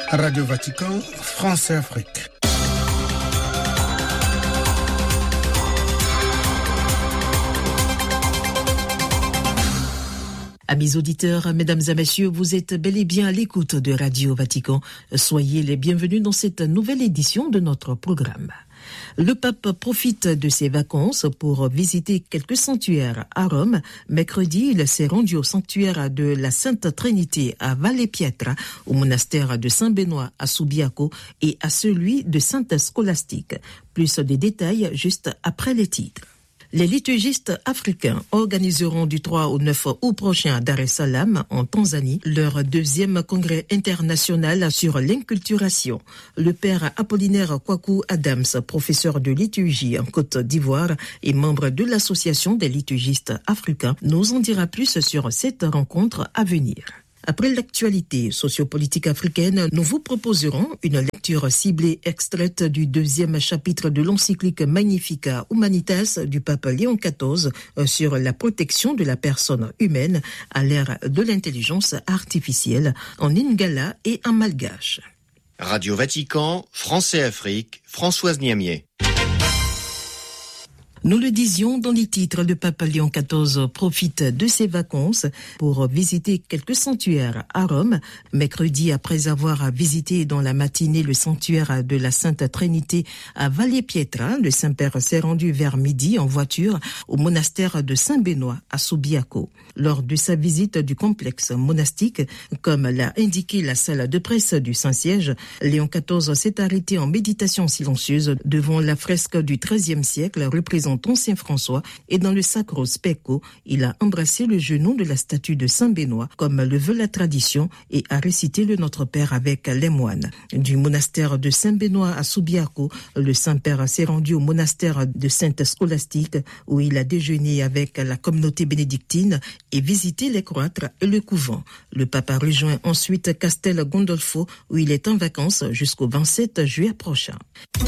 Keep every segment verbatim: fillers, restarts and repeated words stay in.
Radio Vatican, France et Afrique. Amis auditeurs, mesdames et messieurs, vous êtes bel et bien à l'écoute de Radio Vatican. Soyez les bienvenus dans cette nouvelle édition de notre programme. Le pape profite de ses vacances pour visiter quelques sanctuaires à Rome. Mercredi, il s'est rendu au sanctuaire de la Sainte Trinité à Valle Pietra, au monastère de Saint-Benoît à Subiaco et à celui de Sainte Scolastique. Plus de détails juste après les titres. Les liturgistes africains organiseront du trois au neuf août prochain à Dar es Salaam, en Tanzanie, leur deuxième congrès international sur l'inculturation. Le père Apollinaire Kwaku Adams, professeur de liturgie en Côte d'Ivoire et membre de l'Association des liturgistes africains, nous en dira plus sur cette rencontre à venir. Après l'actualité sociopolitique africaine, nous vous proposerons une lecture ciblée extraite du deuxième chapitre de l'encyclique Magnificat Humanitas du pape Léon quatorze sur la protection de la personne humaine à l'ère de l'intelligence artificielle en lingala et en malgache. Radio Vatican, France et Afrique, Françoise Niamier. Nous le disions dans les titres, le pape Léon quatorze profite de ses vacances pour visiter quelques sanctuaires à Rome. Mercredi, après avoir visité dans la matinée le sanctuaire de la Sainte Trinité à Valle Pietra, le Saint-Père s'est rendu vers midi en voiture au monastère de Saint-Benoît à Subiaco. Lors de sa visite du complexe monastique, comme l'a indiqué la salle de presse du Saint-Siège, Léon quatorze s'est arrêté en méditation silencieuse devant la fresque du treizième siècle représentant Saint François, et dans le Sacro Specco, il a embrassé le genou de la statue de Saint Benoît, comme le veut la tradition, et a récité le Notre Père avec les moines. Du monastère de Saint Benoît à Subiaco, le Saint-Père s'est rendu au monastère de Sainte Scolastique, où il a déjeuné avec la communauté bénédictine et visité les cloîtres et le couvent. Le pape a rejoint ensuite Castel Gandolfo, où il est en vacances jusqu'au vingt-sept juillet prochain.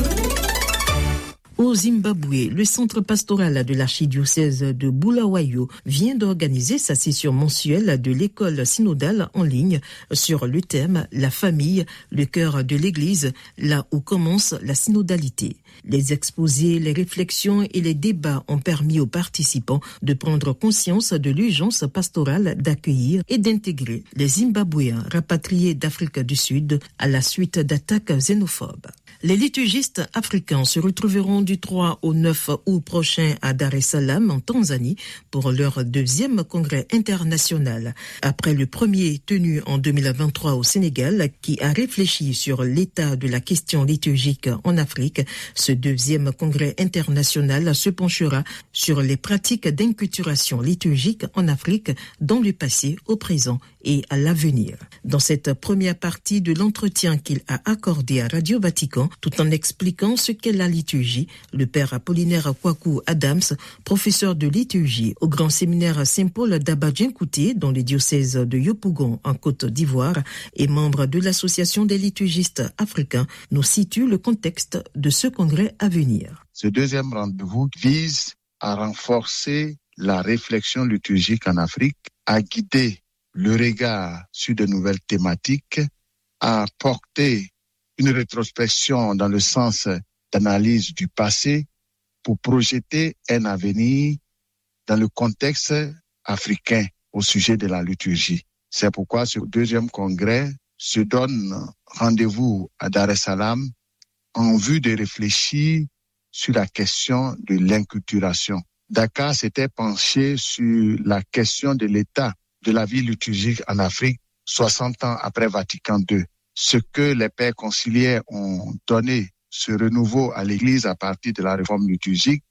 Au Zimbabwe, le centre pastoral de l'archidiocèse de Bulawayo vient d'organiser sa session mensuelle de l'école synodale en ligne sur le thème « La famille, le cœur de l'Église, là où commence la synodalité ». Les exposés, les réflexions et les débats ont permis aux participants de prendre conscience de l'urgence pastorale d'accueillir et d'intégrer les Zimbabwéens rapatriés d'Afrique du Sud à la suite d'attaques xénophobes. Les liturgistes africains se retrouveront du trois au neuf août prochain à Dar es Salaam, en Tanzanie, pour leur deuxième congrès international. Après le premier tenu en deux mille vingt-trois au Sénégal, qui a réfléchi sur l'état de la question liturgique en Afrique, ce deuxième congrès international se penchera sur les pratiques d'inculturation liturgique en Afrique dans le passé, au présent et à l'avenir. Dans cette première partie de l'entretien qu'il a accordé à Radio Vatican, tout en expliquant ce qu'est la liturgie, le père Apollinaire Kwaku Adams, professeur de liturgie au grand séminaire Saint-Paul d'Abadjinkouté dans le diocèse de Yopougon en Côte d'Ivoire et membre de l'Association des liturgistes africains, nous situe le contexte de ce congrès à venir. Ce deuxième rendez-vous vise à renforcer la réflexion liturgique en Afrique, à guider le regard sur de nouvelles thématiques, à porter une rétrospection dans le sens d'analyse du passé pour projeter un avenir dans le contexte africain au sujet de la liturgie. C'est pourquoi ce deuxième congrès se donne rendez-vous à Dar es Salaam en vue de réfléchir sur la question de l'inculturation. Dakar s'était penché sur la question de l'état de la vie liturgique en Afrique soixante ans après Vatican deux. Ce que les pères conciliaires ont donné, ce renouveau à l'Église à partir de la réforme liturgique,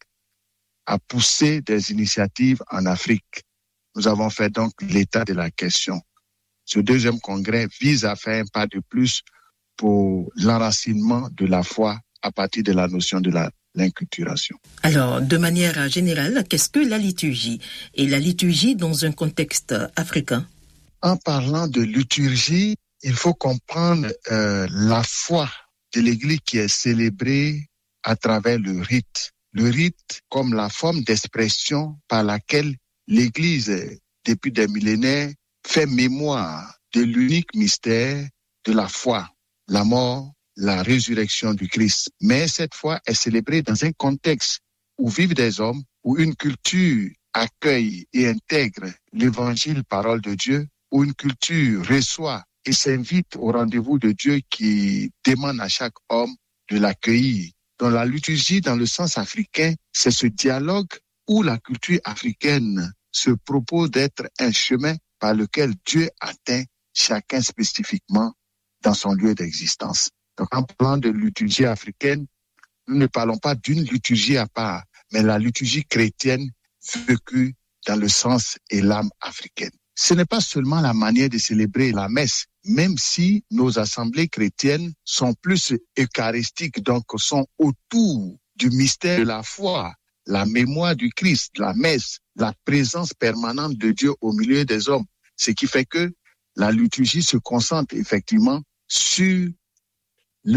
a poussé des initiatives en Afrique. Nous avons fait donc l'état de la question. Ce deuxième congrès vise à faire un pas de plus pour l'enracinement de la foi à partir de la notion de la l'inculturation. Alors, de manière générale, qu'est-ce que la liturgie? Et la liturgie dans un contexte africain? En parlant de liturgie, il faut comprendre euh, la foi de l'Église qui est célébrée à travers le rite. Le rite comme la forme d'expression par laquelle l'Église, depuis des millénaires, fait mémoire de l'unique mystère de la foi. la mort, la résurrection du Christ. Mais cette fois est célébrée dans un contexte où vivent des hommes, où une culture accueille et intègre l'évangile, parole de Dieu, où une culture reçoit et s'invite au rendez-vous de Dieu qui demande à chaque homme de l'accueillir. Dans la liturgie, dans le sens africain, c'est ce dialogue où la culture africaine se propose d'être un chemin par lequel Dieu atteint chacun spécifiquement dans son lieu d'existence. Donc, en parlant de liturgie africaine, nous ne parlons pas d'une liturgie à part, mais la liturgie chrétienne vécue dans le sens et l'âme africaine. Ce n'est pas seulement la manière de célébrer la messe, même si nos assemblées chrétiennes sont plus eucharistiques, donc sont autour du mystère de la foi, la mémoire du Christ, la messe, la présence permanente de Dieu au milieu des hommes. Ce qui fait que la liturgie se concentre effectivement sur